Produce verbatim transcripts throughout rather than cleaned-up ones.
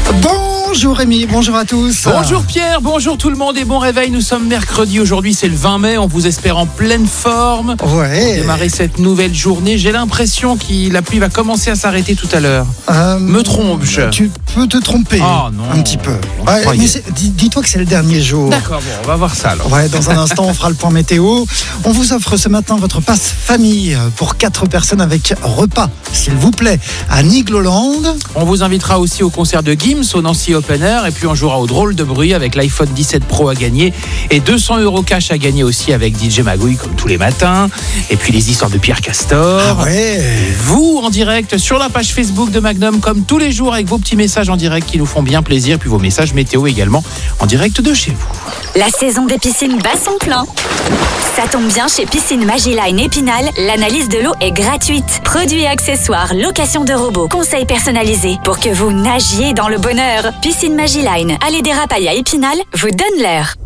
Bonjour Rémi, bonjour à tous. Bonjour Pierre, bonjour tout le monde et bon réveil. Nous sommes mercredi, aujourd'hui c'est le vingt mai, on vous espère en pleine forme. Ouais. Pour démarrer cette nouvelle journée. J'ai l'impression que la pluie va commencer à s'arrêter tout à l'heure. Euh, Me trompe-je? Tu peux te tromper oh, non. un petit peu. Ouais, mais c'est, dis, dis-toi que c'est le dernier jour. D'accord, bon, on va voir ça alors. Ouais, dans un instant on fera le point météo. On vous offre ce matin votre passe famille pour quatre personnes avec repas, s'il vous plaît, à Nigloland. On vous invitera aussi au concert de Gims au Nancy Open Air et puis on jouera au drôle de bruit avec l'iPhone dix-sept Pro à gagner et deux cents euros cash à gagner aussi avec D J Magouille comme tous les matins et puis les histoires de Pierre Castor. Ah ouais. Et vous en direct sur la page Facebook de Magnum comme tous les jours avec vos petits messages en direct qui nous font bien plaisir puis vos messages météo également en direct de chez vous. La saison des piscines bat son plein. Ça tombe bien, chez Piscine Magiline Épinal, l'analyse de l'eau est gratuite. Produits et accessoires, location de robots, conseils personnalisés pour que vous nagiez dans le bonheur. Piscine Magiline, allée des Rapailles à Épinal, vous donne l'air.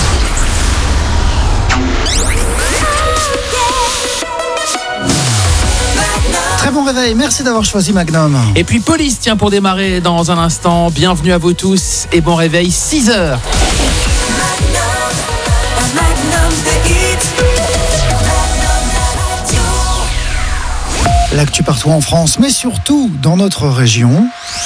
Très bon réveil, merci d'avoir choisi Magnum. Et puis Police, tiens, pour démarrer dans un instant. Bienvenue à vous tous et bon réveil, six heures. L'actu partout en France, mais surtout dans notre région.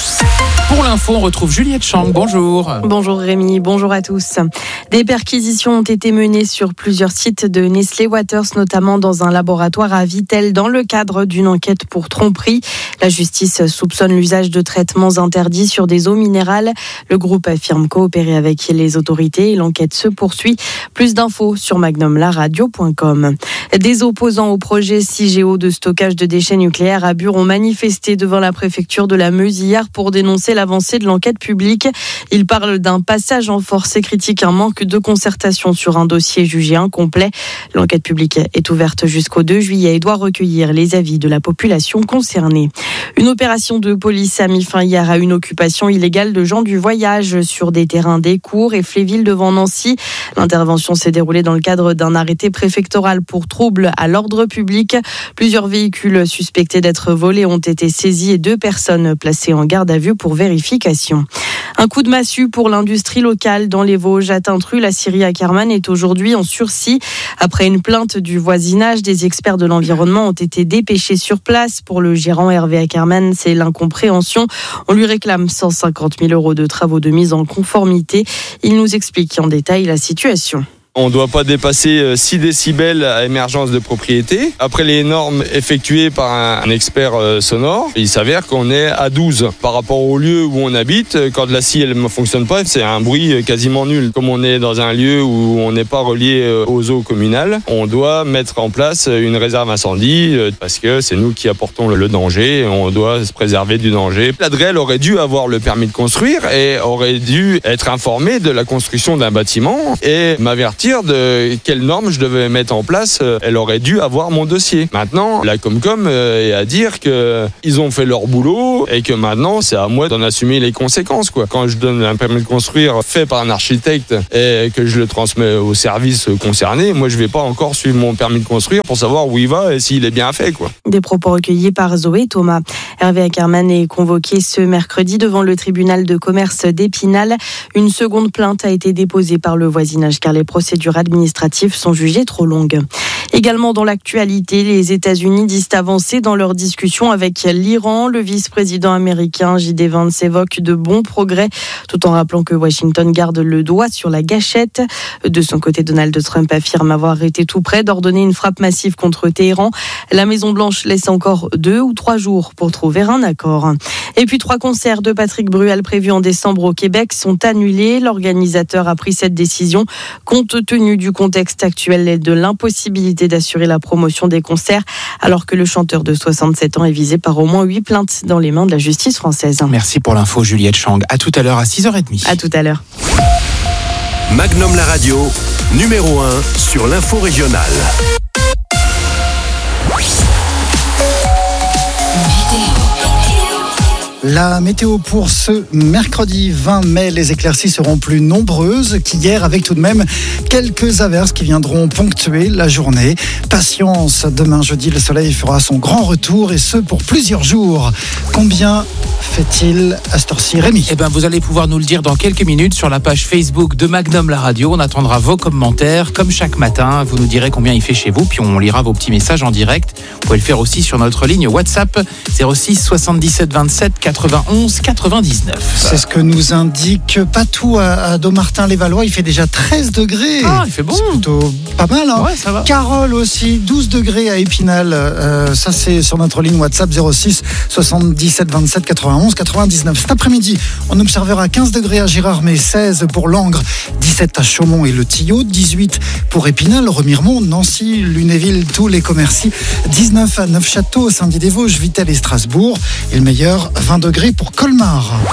Pour l'info, on retrouve Juliette Chang. Bonjour. Bonjour Rémi, bonjour à tous. Des perquisitions ont été menées sur plusieurs sites de Nestlé Waters, notamment dans un laboratoire à Vittel, dans le cadre d'une enquête pour tromperie. La justice soupçonne l'usage de traitements interdits sur des eaux minérales. Le groupe affirme coopérer avec les autorités et l'enquête se poursuit. Plus d'infos sur magnum la radio point com. Des opposants au projet Cigéo de stockage de déchets nucléaires à Bure ont manifesté devant la préfecture de la Meuse hier pour dénoncer l'avancée de l'enquête publique. Ils parlent d'un passage en force et critiquent un manque de concertation sur un dossier jugé incomplet. L'enquête publique est ouverte jusqu'au deux juillet et doit recueillir les avis de la population concernée. Une opération de police a mis fin hier à une occupation illégale de gens du voyage sur des terrains d'Écourt et Fléville devant Nancy. L'intervention s'est déroulée dans le cadre d'un arrêté préfectoral pour trouble à l'ordre public. Plusieurs véhicules suspectés d'être volés ont été saisis et deux personnes placées en garde à vue pour vérification. Un coup de massue pour l'industrie locale dans les Vosges. À Tintru, la scierie Ackermann est aujourd'hui en sursis. Après une plainte du voisinage, des experts de l'environnement ont été dépêchés sur place. Pour le gérant Hervé Ackermann, c'est l'incompréhension. On lui réclame cent cinquante mille euros de travaux de mise en conformité. Il nous explique en détail la situation. On ne doit pas dépasser six décibels à émergence de propriété. Après les normes effectuées par un expert sonore, il s'avère qu'on est à douze. Par rapport au lieu où on habite, quand la scie ne fonctionne pas, c'est un bruit quasiment nul. Comme on est dans un lieu où on n'est pas relié aux eaux communales, on doit mettre en place une réserve incendie parce que c'est nous qui apportons le danger et on doit se préserver du danger. La D R E L aurait dû avoir le permis de construire et aurait dû être informée de la construction d'un bâtiment et m'avertir de quelles normes je devais mettre en place. Elle aurait dû avoir mon dossier. Maintenant, la Comcom est à dire qu'ils ont fait leur boulot et que maintenant, c'est à moi d'en assumer les conséquences, quoi. Quand je donne un permis de construire fait par un architecte et que je le transmets au service concerné, moi, je ne vais pas encore suivre mon permis de construire pour savoir où il va et s'il est bien fait, quoi. Des propos recueillis par Zoé Thomas. Hervé Ackermann est convoqué ce mercredi devant le tribunal de commerce d'Épinal. Une seconde plainte a été déposée par le voisinage car les procédures administratives sont jugées trop longues. Également dans l'actualité, les États-Unis disent avancer dans leurs discussions avec l'Iran. Le vice-président américain J D Vance évoque de bons progrès, tout en rappelant que Washington garde le doigt sur la gâchette. De son côté, Donald Trump affirme avoir été tout près d'ordonner une frappe massive contre Téhéran. La Maison-Blanche laisse encore deux ou trois jours pour trouver un accord. Et puis trois concerts de Patrick Bruel prévus en décembre au Québec sont annulés. L'organisateur a pris cette décision compte tenu du contexte actuel et de l'impossibilité d'assurer la promotion des concerts, alors que le chanteur de soixante-sept ans est visé par au moins huit plaintes dans les mains de la justice française. Merci pour l'info Juliette Chang. À tout à l'heure à six heures trente. À tout à l'heure. Magnum la radio, numéro un sur l'info régionale. La météo pour ce mercredi vingt mai, les éclaircies seront plus nombreuses qu'hier avec tout de même quelques averses qui viendront ponctuer la journée. Patience, demain jeudi, le soleil fera son grand retour et ce pour plusieurs jours. Combien fait-il à cette heure-ci, Rémi ? Eh ben, vous allez pouvoir nous le dire dans quelques minutes sur la page Facebook de Magnum La Radio. On attendra vos commentaires comme chaque matin. Vous nous direz combien il fait chez vous, puis on lira vos petits messages en direct. Vous pouvez le faire aussi sur notre ligne WhatsApp zéro six soixante-dix-sept vingt-sept quatre-vingt-onze quatre-vingt-dix-neuf. C'est ce que nous indique Patou à Dommartin-les-Valois. Il fait déjà treize degrés. Ah, il fait bon. C'est plutôt pas mal. Hein. Ouais, ça va. Carole aussi, douze degrés à Épinal. Euh, ça, c'est sur notre ligne WhatsApp zéro six soixante-dix-sept vingt-sept quatre-vingt-onze quatre-vingt-dix-neuf. Cet après-midi, on observera quinze degrés à Gérardmer, seize pour Langres, dix-sept à Chaumont et le Tillot, dix-huit pour Épinal, Remiremont, Nancy, Lunéville, tous les Commercy, dix-neuf à Neufchâteau, Saint-Dié-des-Vosges, Vittel et Strasbourg. Et le meilleur, vingt degrés pour Colmar.